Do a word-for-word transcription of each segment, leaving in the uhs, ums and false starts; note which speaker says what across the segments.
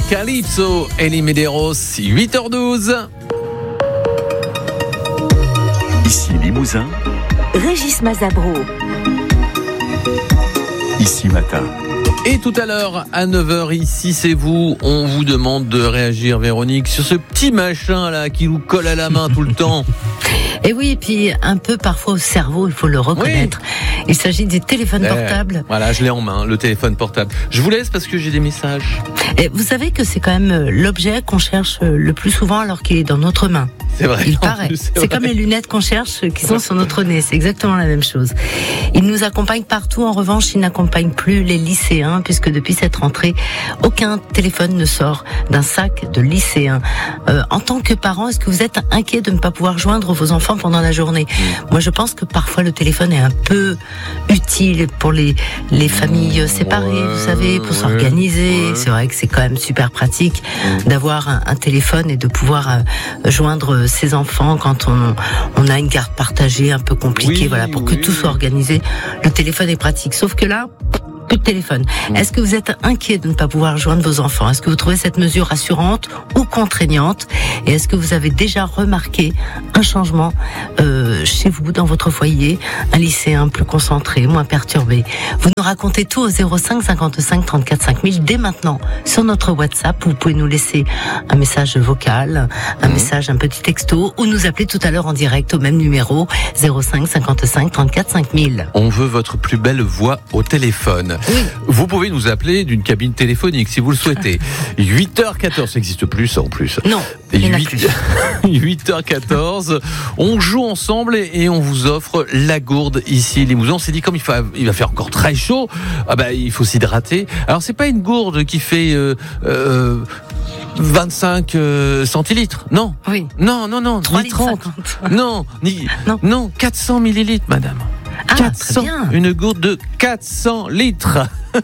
Speaker 1: Calypso, Elie Medeiros, huit heures douze.
Speaker 2: Ici Limousin.
Speaker 3: Régis Mazabro.
Speaker 2: Ici Matin.
Speaker 1: Et tout à l'heure, à neuf heures, ici c'est vous, on vous demande de réagir, Véronique, sur ce petit machin là qui vous colle à la main tout le temps.
Speaker 4: Et oui, et puis un peu parfois au cerveau, il faut le reconnaître. Oui. Il s'agit des téléphones
Speaker 1: eh,
Speaker 4: portables.
Speaker 1: Voilà, je l'ai en main, le téléphone portable. Je vous laisse parce que j'ai des messages.
Speaker 4: Et vous savez que c'est quand même l'objet qu'on cherche le plus souvent alors qu'il est dans notre main.
Speaker 1: C'est vrai.
Speaker 4: Il paraît.
Speaker 1: Plus, c'est
Speaker 4: c'est
Speaker 1: vrai.
Speaker 4: comme les lunettes qu'on cherche qui sont sur notre nez. C'est exactement la même chose. Il nous accompagne partout. En revanche, il n'accompagne plus les lycéens puisque depuis cette rentrée, aucun téléphone ne sort d'un sac de lycéens. Euh, en tant que parent, est-ce que vous êtes inquiet de ne pas pouvoir joindre vos enfants pendant la journée ? Moi, je pense que parfois le téléphone est un peu utile pour les les familles séparées,
Speaker 1: ouais,
Speaker 4: vous savez, pour
Speaker 1: ouais,
Speaker 4: s'organiser.
Speaker 1: ouais.
Speaker 4: C'est vrai que c'est quand même super pratique d'avoir un, un téléphone et de pouvoir euh, joindre ses enfants quand on on a une garde partagée un peu compliquée,
Speaker 1: Oui,
Speaker 4: voilà, pour que
Speaker 1: oui.
Speaker 4: tout soit organisé. Le téléphone est pratique. Sauf que là, plus de téléphone.
Speaker 1: Mmh.
Speaker 4: Est-ce que vous êtes inquiet de ne pas pouvoir joindre vos enfants ? Est-ce que vous trouvez cette mesure rassurante ou contraignante ? Et est-ce que vous avez déjà remarqué un changement euh, chez vous, dans votre foyer, un lycéen plus concentré, moins perturbé ? Vous nous racontez tout au zéro cinq cinquante-cinq trente-quatre cinq mille dès maintenant sur notre WhatsApp. Vous pouvez nous laisser un message vocal, un mmh. message, un petit texto, ou nous appeler tout à l'heure en direct au même numéro zéro cinq cinquante-cinq trente-quatre cinq mille.
Speaker 1: On veut votre plus belle voix au téléphone.
Speaker 4: Oui.
Speaker 1: Vous pouvez nous appeler d'une cabine téléphonique si vous le souhaitez. huit heures quatorze, ça n'existe plus ça en plus.
Speaker 4: Non, il n'y en a plus.
Speaker 1: huit heures quatorze, on joue ensemble et, et on vous offre la gourde ici, Limousin. On s'est dit comme il, faut, il va faire encore très chaud, ah bah, il faut s'hydrater. Alors c'est pas une gourde qui fait euh, euh, vingt-cinq euh, centilitres, non.
Speaker 4: Oui.
Speaker 1: Non, non, non, ni trente. Non, ni, non. non, quatre cents millilitres, madame.
Speaker 4: Ah,
Speaker 1: quatre cents,
Speaker 4: très bien.
Speaker 1: Une gourde de quatre cents litres.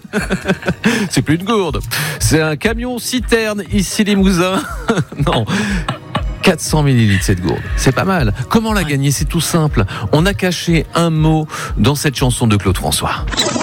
Speaker 1: C'est plus une gourde, c'est un camion citerne ici Limousin. Non, quatre cents millilitres cette gourde, c'est pas mal. Comment la gagner ? C'est tout simple. On a caché un mot dans cette chanson de Claude François.